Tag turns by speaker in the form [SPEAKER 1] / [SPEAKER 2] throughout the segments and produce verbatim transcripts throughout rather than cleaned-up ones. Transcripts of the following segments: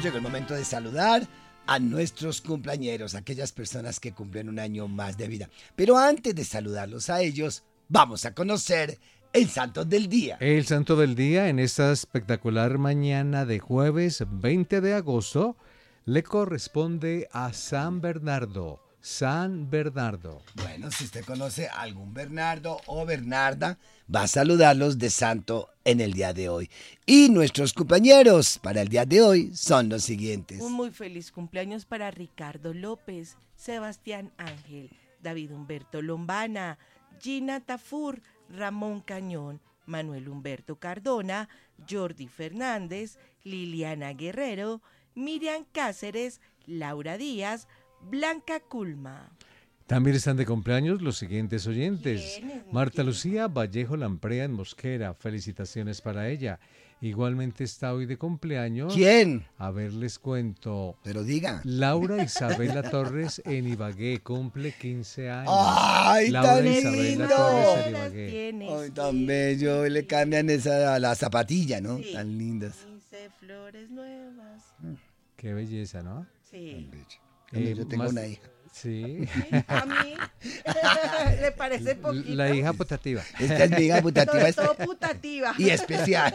[SPEAKER 1] llegó el momento de saludar a nuestros cumpleañeros, aquellas personas que cumplen un año más de vida. Pero antes de saludarlos a ellos, vamos a conocer el santo del día.
[SPEAKER 2] El santo del día en esta espectacular mañana de jueves veinte de agosto le corresponde a San Bernardo. San Bernardo.
[SPEAKER 1] Bueno, si usted conoce a algún Bernardo o Bernarda, va a saludarlos de santo en el día de hoy. Y nuestros compañeros para el día de hoy son los siguientes.
[SPEAKER 3] Un muy feliz cumpleaños para Ricardo López, Sebastián Ángel, David Humberto Lombana, Gina Tafur, Ramón Cañón, Manuel Humberto Cardona, Jordi Fernández, Liliana Guerrero, Miriam Cáceres, Laura Díaz, Blanca Culma.
[SPEAKER 2] También están de cumpleaños los siguientes oyentes.
[SPEAKER 3] ¿Quién es?
[SPEAKER 2] Marta Lucía Vallejo Lamprea en Mosquera, felicitaciones para ella. Igualmente está hoy de cumpleaños.
[SPEAKER 1] ¿Quién?
[SPEAKER 2] A ver, les cuento.
[SPEAKER 1] Pero diga.
[SPEAKER 2] Laura Isabela Torres en Ibagué, cumple quince años.
[SPEAKER 1] ¡Ay,
[SPEAKER 2] Laura
[SPEAKER 1] tan
[SPEAKER 2] Isabela
[SPEAKER 1] lindo!
[SPEAKER 2] Torres en
[SPEAKER 3] Las
[SPEAKER 2] Ibagué.
[SPEAKER 3] tienes,
[SPEAKER 1] Ay, tan
[SPEAKER 3] sí.
[SPEAKER 1] bello. Le cambian esa a la zapatilla, ¿no?
[SPEAKER 3] Sí.
[SPEAKER 1] Tan lindas.
[SPEAKER 3] Quince flores nuevas.
[SPEAKER 2] Qué belleza, ¿no?
[SPEAKER 3] Sí.
[SPEAKER 1] Bueno,
[SPEAKER 2] Eh,
[SPEAKER 1] yo tengo
[SPEAKER 2] más-
[SPEAKER 1] una hija.
[SPEAKER 2] Sí.
[SPEAKER 3] A mí le parece poquito.
[SPEAKER 2] La hija putativa.
[SPEAKER 1] Esta es mi hija putativa
[SPEAKER 3] Todo, todo putativa.
[SPEAKER 1] y especial.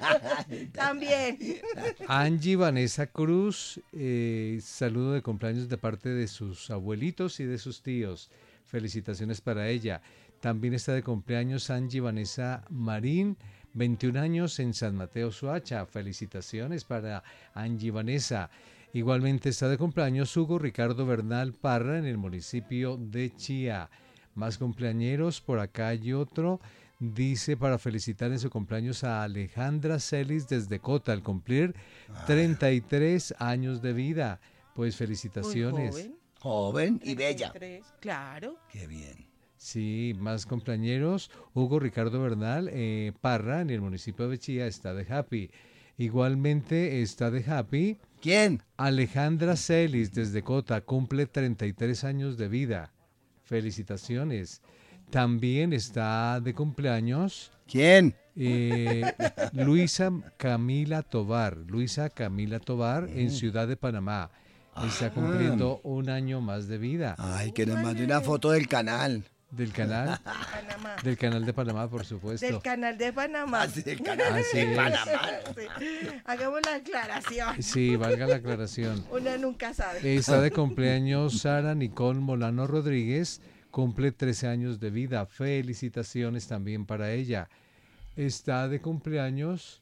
[SPEAKER 3] También.
[SPEAKER 2] Angie Vanessa Cruz, eh, saludo de cumpleaños de parte de sus abuelitos y de sus tíos. Felicitaciones para ella. También está de cumpleaños Angie Vanessa Marín, veintiún años en San Mateo Suacha. Felicitaciones para Angie Vanessa. Igualmente está de cumpleaños Hugo Ricardo Bernal Parra en el municipio de Chía. Más cumpleañeros, por acá hay otro. Dice para felicitar en su cumpleaños a Alejandra Celis desde Cota al cumplir treinta y tres años de vida. Pues
[SPEAKER 3] Muy
[SPEAKER 2] felicitaciones.
[SPEAKER 3] joven.
[SPEAKER 1] Joven y bella.
[SPEAKER 3] treinta y tres, claro.
[SPEAKER 1] Qué bien.
[SPEAKER 2] Sí, más cumpleañeros. Hugo Ricardo Bernal eh, Parra en el municipio de Chía está de happy. Igualmente está de happy
[SPEAKER 1] ¿Quién?
[SPEAKER 2] Alejandra Celis desde Cota, cumple treinta y tres años de vida. Felicitaciones. También está de cumpleaños
[SPEAKER 1] ¿Quién?
[SPEAKER 2] eh, Luisa Camila Tobar. Luisa Camila Tobar en Ciudad de Panamá. Está cumpliendo un año más de vida.
[SPEAKER 1] Ay, que nos mande una foto del canal.
[SPEAKER 2] Del canal,
[SPEAKER 3] Panamá.
[SPEAKER 2] del canal de Panamá, por supuesto.
[SPEAKER 3] Del canal de Panamá.
[SPEAKER 1] Así del canal
[SPEAKER 2] Así
[SPEAKER 1] de
[SPEAKER 2] es.
[SPEAKER 1] Panamá.
[SPEAKER 3] Sí. Hagamos la aclaración.
[SPEAKER 2] Sí, valga la aclaración.
[SPEAKER 3] Uno nunca sabe.
[SPEAKER 2] Está de cumpleaños Sara Nicole Molano Rodríguez, cumple trece años de vida. Felicitaciones también para ella. Está de cumpleaños,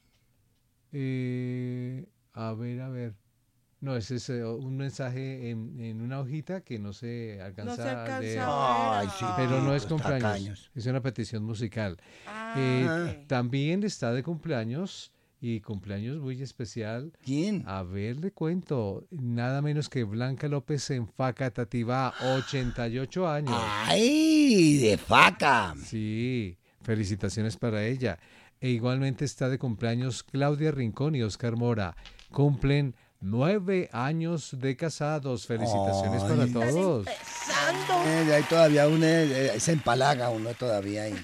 [SPEAKER 2] eh, a ver, a ver. No, ese es eh, un mensaje en, en una hojita que no se alcanza,
[SPEAKER 3] No se alcanza
[SPEAKER 2] a leer.
[SPEAKER 3] a
[SPEAKER 1] Ay, sí,
[SPEAKER 2] Pero no
[SPEAKER 1] los
[SPEAKER 2] es cumpleaños,
[SPEAKER 1] tacaños.
[SPEAKER 2] es una petición musical.
[SPEAKER 3] Ah,
[SPEAKER 2] Eh,
[SPEAKER 3] ok.
[SPEAKER 2] También está de cumpleaños y cumpleaños muy especial.
[SPEAKER 1] ¿Quién?
[SPEAKER 2] A ver, le cuento, nada menos que Blanca López en Facatativá, ochenta y ocho años.
[SPEAKER 1] ¡Ay, de faca!
[SPEAKER 2] Sí, felicitaciones para ella. E igualmente está de cumpleaños Claudia Rincón y Oscar Mora. Cumplen nueve años de casados. Felicitaciones
[SPEAKER 1] Ay.
[SPEAKER 2] para
[SPEAKER 3] Están
[SPEAKER 2] todos.
[SPEAKER 3] empezando.
[SPEAKER 1] Eh, ahí todavía uno eh, se empalaga uno todavía ahí.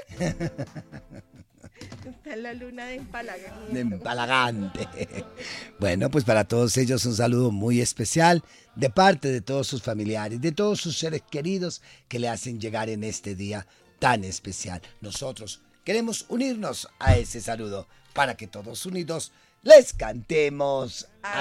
[SPEAKER 3] Está en la luna de empalagamiento.
[SPEAKER 1] De empalagante. Bueno, pues para todos ellos un saludo muy especial de parte de todos sus familiares, de todos sus seres queridos que le hacen llegar en este día tan especial. Nosotros queremos unirnos a ese saludo para que todos unidos les cantemos